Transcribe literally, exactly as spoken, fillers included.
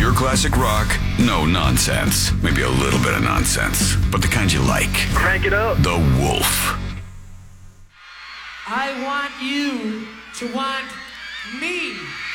Pure classic rock, no nonsense. Maybe a little bit of nonsense, but the kind you like. Crank it up. The Wolf. I want you to want me.